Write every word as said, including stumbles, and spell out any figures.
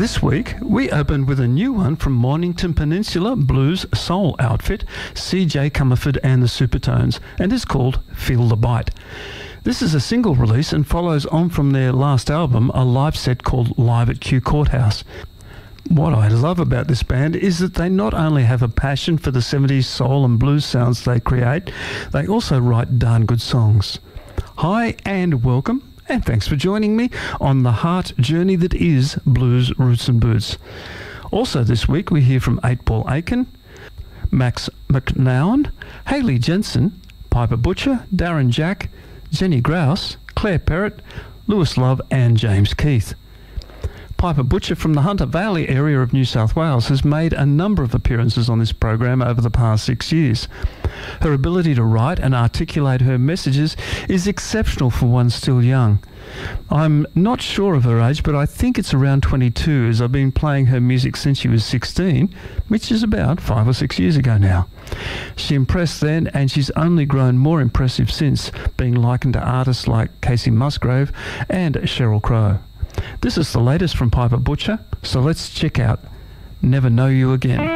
This week, we opened with a new one from Mornington Peninsula blues soul outfit, C J Comerford and the Supertones, and is called Feel the Bite. This is a single release and follows on from their last album, a live set called Live at Kew Courthouse. What I love about this band is that they not only have a passion for the seventies soul and blues sounds they create, they also write darn good songs. Hi and welcome, and thanks for joining me on the heart journey that is Blues Roots and Boots. Also this week we hear from eight Ball Aiken, Max McNown, Hayley Jensen, Piper Butcher, Darren Jack, Jenny Grouse, Claire Perrott, Lewis Love and James Keith. Piper Butcher from the Hunter Valley area of New South Wales has made a number of appearances on this program over the past six years. Her ability to write and articulate her messages is exceptional for one still young. I'm not sure of her age, but I think it's around twenty-two, as I've been playing her music since she was sixteen, which is about five or six years ago now. She impressed then, and she's only grown more impressive since, being likened to artists like Casey Musgrave and Sheryl Crow. This is the latest from Piper Butcher, so let's check out Never Know You Again.